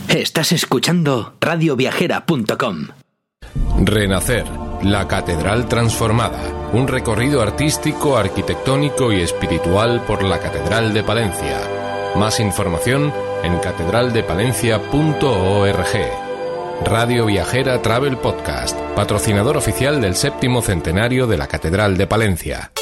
Estás escuchando radioviajera.com. Renacer, la catedral transformada. Un recorrido artístico, arquitectónico y espiritual por la Catedral de Palencia. Más información en catedraldepalencia.org. Radio Viajera Travel Podcast, patrocinador oficial del 7º centenario de la Catedral de Palencia.